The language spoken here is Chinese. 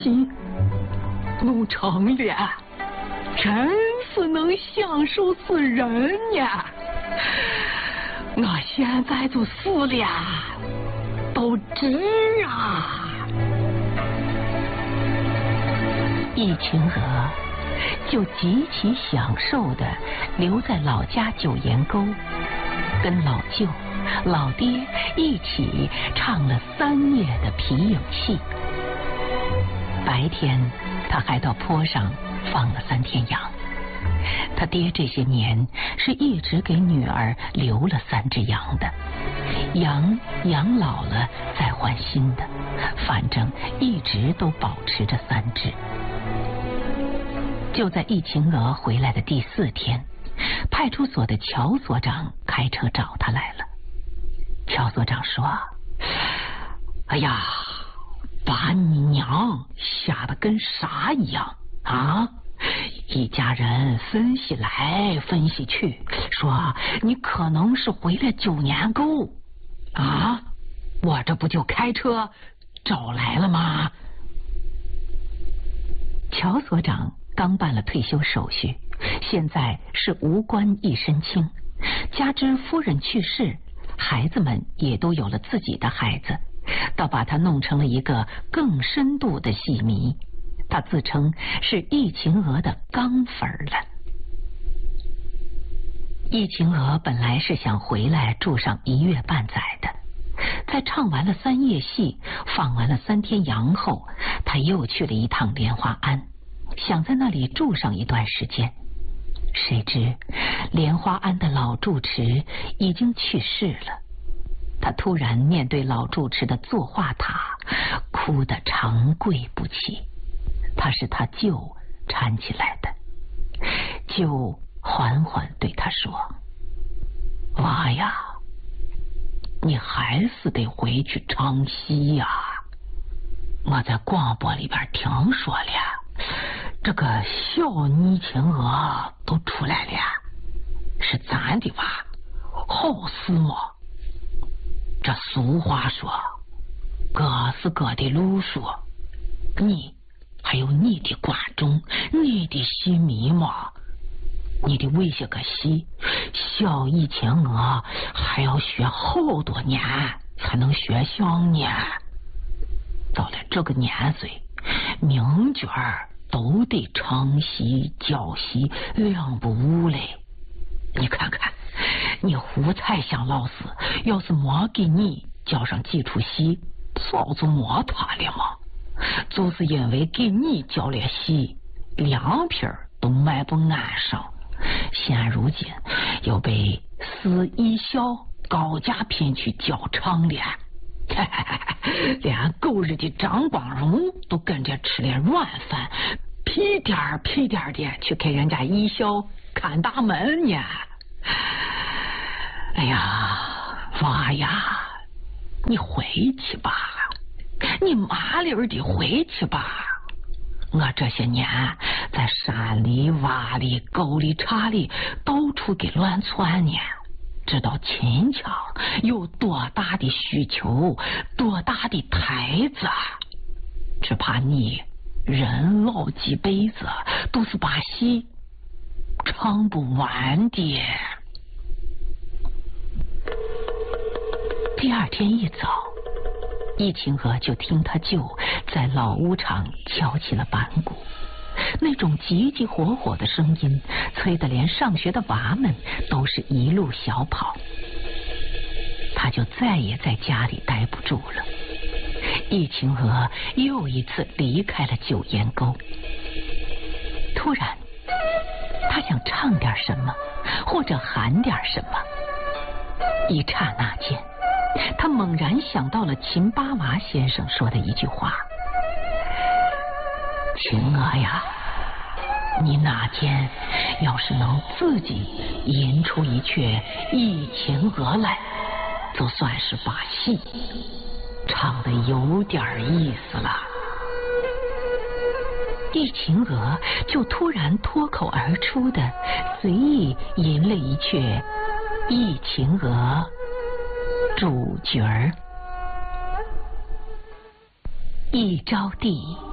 心，弄成了，真是能享受死人呀！我现在就死了，都值啊！ 易秦娥就极其享受地留在老家九岩沟，跟老舅、老爹一起唱了3夜的皮影戏。白天，他还到坡上放了3天羊。他爹这些年是一直给女儿留了3只羊的，羊养老了再换新的，反正一直都保持着3只。就在易秦娥回来的第4天，派出所的乔所长开车找他来了。乔所长说：“哎呀，把你娘吓得跟啥一样啊！一家人分析来分析去，说你可能是回了9年沟啊！我这不就开车找来了吗？”乔所长刚办了退休手续，现在是无官一身轻，加之夫人去世，孩子们也都有了自己的孩子，倒把他弄成了一个更深度的戏迷。他自称是易秦娥的钢粉了。易秦娥本来是想回来住上1月半载的，在唱完了3夜戏，放完了3天羊后，他又去了一趟莲花庵，想在那里住上一段时间。谁知莲花庵的老住持已经去世了，他突然面对老住持的坐化塔，哭得长跪不起。他是他舅搀起来的，舅缓缓对他说：“娃呀，你还是得回去唱戏呀。我在广播里边听说了，这个小易秦娥都出来了，是咱的娃，好事嘛。这俗话说，各是各的路数，你还有你的观众，你的戏迷嘛。你的为些个戏，小易秦娥还要学好多年才能学像呢。到了这个年岁，名角都得唱戏教戏2不误嘞。你看看，你胡彩香老师要是没给你教上几出戏，早就没他了嘛。就是因为给你教了戏，2瓶都卖不安上，现如今又被4艺校高价聘去教唱了，连狗日的张光荣都跟着吃了软饭，屁颠儿屁颠儿的去给人家艺校看大门呢。哎呀，娃呀，你回去吧，你麻利儿的回去吧。我这些年在山里洼里沟里岔里到处给乱窜呢，知道秦腔有多大的需求，多大的台子，只怕你人老几辈子都是把戏唱不完的。第2天一早，易秦娥就听他舅在老屋场敲起了板鼓，那种急急火火的声音催得连上学的娃们都是一路小跑。他就再也在家里待不住了。易秦娥又一次离开了九岩沟。突然他想唱点什么，或者喊点什么，一刹那间他猛然想到了秦八娃先生说的一句话：秦娥呀，你哪天要是能自己吟出一阙忆秦娥来，就算是把戏唱得有点意思了。易秦娥就突然脱口而出的随意吟了一阙忆秦娥主角儿。一招地